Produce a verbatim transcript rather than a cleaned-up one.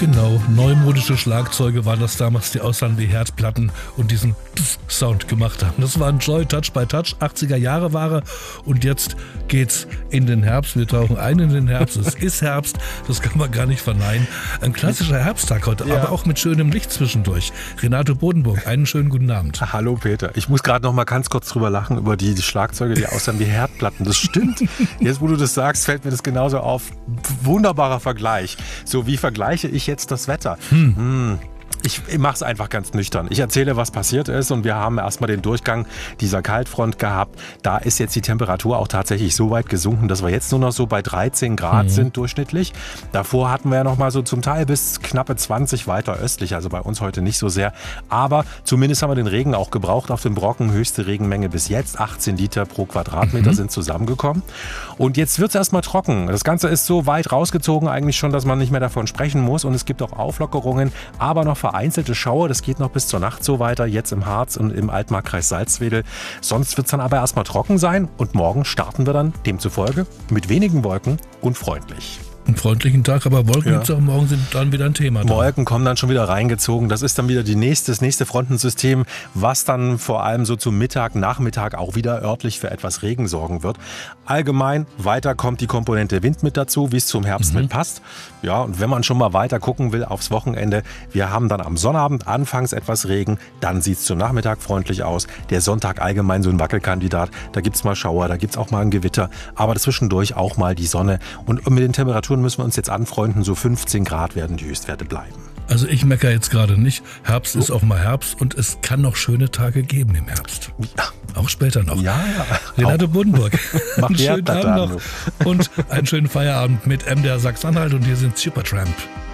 Genau, neumodische Schlagzeuge waren das damals, die aussahen wie Herdplatten und diesen Sound gemacht haben. Das war ein Joy Touch by Touch, achtziger Jahre Ware und jetzt geht's in den Herbst. Wir tauchen ein in den Herbst. Es ist Herbst, das kann man gar nicht verneinen. Ein klassischer Herbsttag heute, ja. Aber auch mit schönem Licht zwischendurch. Renato Bodenburg, einen schönen guten Abend. Hallo Peter, ich muss gerade noch mal ganz kurz drüber lachen, über die, die Schlagzeuge, die aussahen wie Herdplatten. Das stimmt. Jetzt, wo du das sagst, fällt mir das genauso auf. Wunderbarer Vergleich. So, wie vergleiche ich jetzt das Wetter? Hm. Hm. Ich mache es einfach ganz nüchtern. Ich erzähle, was passiert ist und wir haben erstmal den Durchgang dieser Kaltfront gehabt. Da ist jetzt die Temperatur auch tatsächlich so weit gesunken, dass wir jetzt nur noch so bei dreizehn Grad mhm. sind durchschnittlich. Davor hatten wir ja noch mal so zum Teil bis knappe zwanzig weiter östlich, also bei uns heute nicht so sehr. Aber zumindest haben wir den Regen auch gebraucht auf dem Brocken. Höchste Regenmenge bis jetzt, achtzehn Liter pro Quadratmeter mhm. sind zusammengekommen. Und jetzt wird es erstmal trocken. Das Ganze ist so weit rausgezogen eigentlich schon, dass man nicht mehr davon sprechen muss. Und es gibt auch Auflockerungen, aber noch vereinzelte Schauer, das geht noch bis zur Nacht so weiter, jetzt im Harz und im Altmarkkreis Salzwedel. Sonst wird es dann aber erstmal trocken sein und morgen starten wir dann demzufolge mit wenigen Wolken und freundlich. Einen freundlichen Tag, aber Wolken ja. auch morgen sind dann wieder ein Thema. Dran. Wolken kommen dann schon wieder reingezogen. Das ist dann wieder die nächste, das nächste Frontensystem, was dann vor allem so zum Mittag, Nachmittag auch wieder örtlich für etwas Regen sorgen wird. Allgemein weiter kommt die Komponente Wind mit dazu, wie es zum Herbst mhm. mit passt. Ja, und wenn man schon mal weiter gucken will aufs Wochenende, wir haben dann am Sonnabend anfangs etwas Regen, dann sieht es zum Nachmittag freundlich aus. Der Sonntag allgemein so ein Wackelkandidat. Da gibt es mal Schauer, da gibt es auch mal ein Gewitter, aber zwischendurch auch mal die Sonne. Und mit den Temperaturen müssen wir uns jetzt anfreunden, so fünfzehn Grad werden die Höchstwerte bleiben. Also ich meckere jetzt gerade nicht. Herbst oh. ist auch mal Herbst und es kann noch schöne Tage geben im Herbst. Ja. Auch später noch. Ja, ja. Renato Bodenburg. Mach einen schönen Abend noch und einen schönen Feierabend mit M D R Sachsen-Anhalt und hier sind Supertramp.